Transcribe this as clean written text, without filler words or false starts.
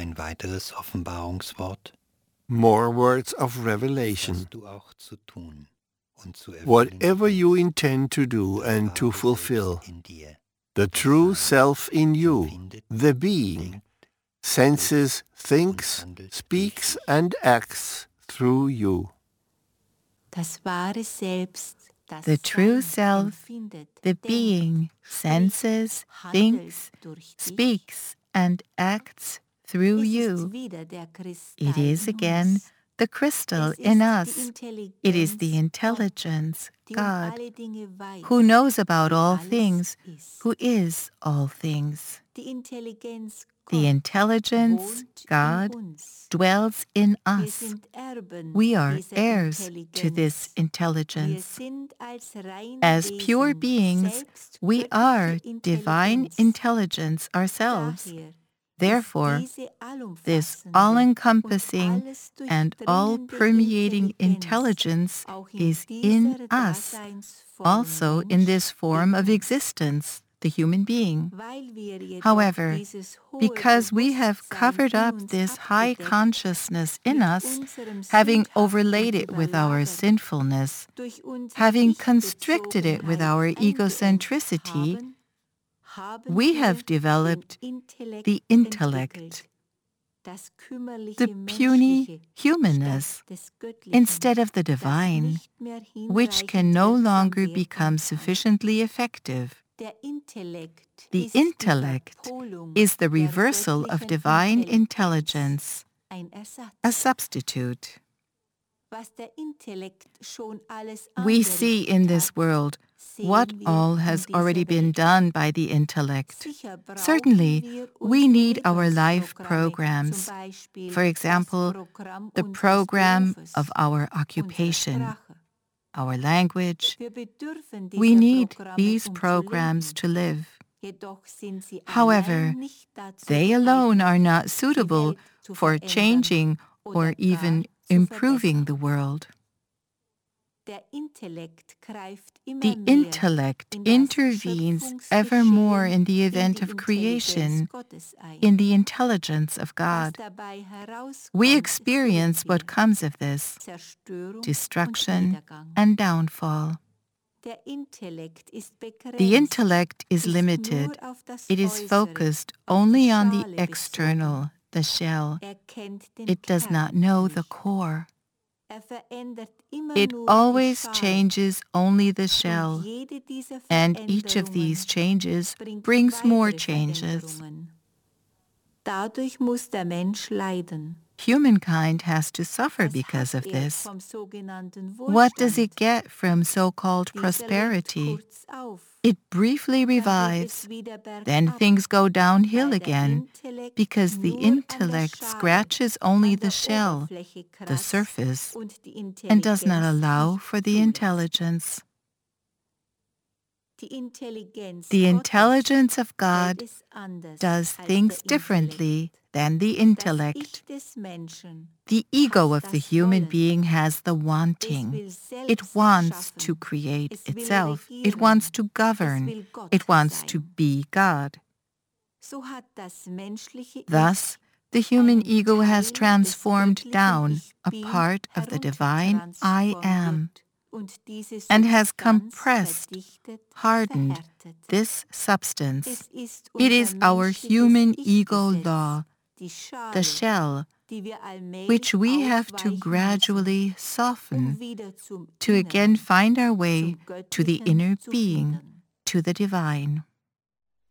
ein weiteres Offenbarungswort? More words of revelation. Was du auch zu tun und zu erfüllen Whatever you gedenkst, intend to do das and to wahre fulfill, Selbst in dir, the das true Sein, self in you, empfindet, the being, denkt, senses, und thinks, handelt durch speaks, dich. and acts through you. Das wahre Selbst, das The true Sein self, empfindet, the denkt, being, spricht, senses, handelt thinks, durch dich. speaks, and acts through Es you. ist wieder der Kristall It is in again uns. the crystal Es in ist us. die It is the Intelligenz intelligence, die God, alle Dinge weiß, who knows about die all alles things, ist. who is all things. Die Intelligenz The Gott intelligence, wohnt God, in uns. dwells in Wir us. sind Erben We are dieser heirs to this Wir intelligence. sind als reine As pure Wesen beings, selbst we are göttliche divine Intelligenz. intelligence ourselves. Daher Therefore, ist diese this allumfassende all-encompassing und alles and durchdringende all-permeating Intelligenz intelligence auch in is in dieser us, Daseinsform also in Mensch this form in of uns. existence, the human being. Weil wir jedoch However, dieses hohe because we have Bewusstsein covered in up uns this high abgedeckt, consciousness in mit us, unserem having sündhaften overlaid it with our Überlagern, sinfulness, durch unsere having constricted it with our Ich-Bezogenheit egocentricity, eingeengt haben we wir have developed den Intellekt the entwickelt, intellect, das kümmerliche the puny Menschliche humanness, statt des Göttlichen, instead of the das divine, nicht mehr which hinreichend can no wirksam longer wirken become kann. sufficiently effective. Der Intellekt The ist die intellect Verpolung is the der reversal of göttlichen divine Intelligenz, intelligence, ein Ersatz. a substitute. Was der Intellekt schon alles We see in angerichtet this hat, world sehen what wir all in has dieser already been Welt. done by the intellect. Sicher brauchen Certainly, wir we unsere need our life Lebensprogramme, programs, zum Beispiel for example, das Programm the unseres program Berufes, of our unsere occupation, Sprache. our language. Wir bedürfen We dieser need Programme, these zu programs leben. to live. Jedoch sind sie However, allein nicht dazu they alone geeignet, are not die suitable Welt zu for verändern changing oder or gar even zu improving the verbessern. world. Der Intellekt greift immer The mehr intellect in das intervenes ever more in the Schöpfungsgeschehen, event in of die creation, Intelligenz Gottes ein. in the intelligence of Was God. dabei herauskommt, We experience sehen what wir. comes of this, Zerstörung und destruction Niedergang. and downfall. Der Intellekt ist begrenzt, The intellect is ist limited. nur auf das It is Äußere, focused auf only die on the Schale external, the shell. bezogen. Er kennt den It does not Kern know the nicht. core. Er verändert immer It nur always die Schale. changes only the Und shell, jede dieser and each of these Veränderungen changes bringt brings more weitere changes. Veränderungen. Dadurch muss der Mensch leiden. Humankind has to suffer Was because hat of this. vom sogenannten What does it Wohlstand? get from so-called Dieser prosperity? lebt kurz auf. It briefly Dann geht es revives. wieder Then bergab, things go downhill weil der again, Intellekt because the nur an der intellect Schale, scratches only an der the shell, Oberfläche the kratzt surface, und die and does not Intelligenz allow nicht for the zulässt. intelligence. Die Intelligenz The Gottes intelligence of hält God es anders does als things der differently Intellekt. than the Das intellect. Ich des Menschen The ego hat of the das human Wollen. being has the Es wanting. will It selbst wants to schaffen. create Es will itself. It regieren. wants to Es govern. will Gott It wants to sein. be God. So hat das menschliche Thus, Ich the human einen ego has Teil des transformed göttlichen down a Ich-Bin part of the divine I am heruntertransformiert und diese and has Substanz compressed, verdichtet, hardened verhärtet. this substance. Es ist It is unser our menschliches human ego Ich-Gesetz, law, die Schale, the shell, die wir allmählich which we have to aufweichen gradually müssen, soften wieder zum to again Inneren, find our way zum to the Göttlichen inner zu being, finden. to the divine.